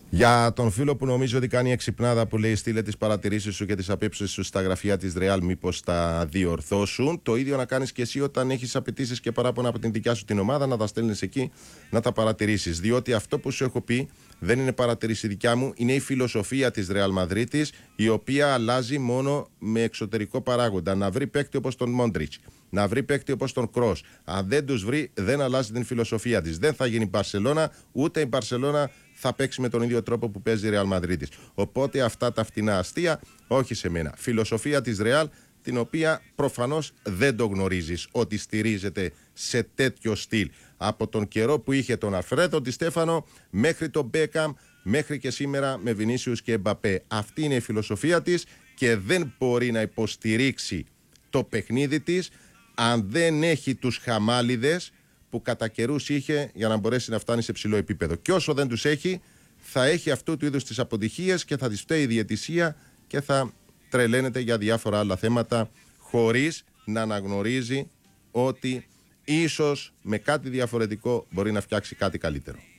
Για τον φίλο που νομίζω ότι κάνει εξυπνάδα που λέει στείλε τις παρατηρήσεις σου και τις απόψεις σου στα γραφεία της Real, μήπως τα διορθώσουν. Το ίδιο να κάνεις και εσύ όταν έχεις απαιτήσεις και παράπονα από την δικιά σου την ομάδα, να τα στέλνεις εκεί να τα παρατηρήσεις. Διότι αυτό που σου έχω πει δεν είναι παρατηρήση δικιά μου, είναι η φιλοσοφία της Real Madrid, η οποία αλλάζει μόνο με εξωτερικό παράγοντα. Να βρει παίκτη όπως τον Μόντριτς, να βρει παίκτη όπως τον Κρος. Αν δεν τους βρει, δεν αλλάζει την φιλοσοφία της. Δεν θα γίνει Μπαρσελόνα, ούτε η Μπαρσελόνα θα παίξει με τον ίδιο τρόπο που παίζει η Real Madrid. Οπότε αυτά τα φτηνά αστεία, όχι σε μένα. Φιλοσοφία της Real, την οποία προφανώς δεν το γνωρίζεις ότι στηρίζεται σε τέτοιο στυλ. Από τον καιρό που είχε τον Αλφρέντο Ντι Στέφανο μέχρι τον Μπέκαμ, μέχρι και σήμερα με Βινίσιους και Εμπαπέ. Αυτή είναι η φιλοσοφία της και δεν μπορεί να υποστηρίξει το παιχνίδι της αν δεν έχει τους χαμάλιδες που κατά καιρούς είχε για να μπορέσει να φτάνει σε ψηλό επίπεδο. Και όσο δεν τους έχει, θα έχει αυτού του είδους τις αποτυχίες και θα τις φταίει η διαιτησία και θα τρελαίνεται για διάφορα άλλα θέματα χωρίς να αναγνωρίζει ότι ίσως με κάτι διαφορετικό μπορεί να φτιάξει κάτι καλύτερο.